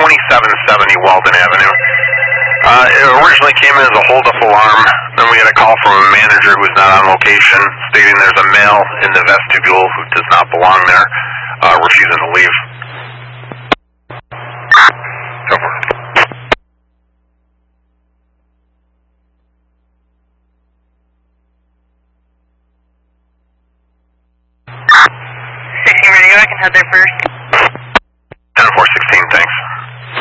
2770 Walden Avenue. It originally came in as a hold-up alarm. Then we got a call from a manager who was not on location, stating there's a male in the vestibule who does not belong there, refusing to leave. Go for it. Radio, I can head there first.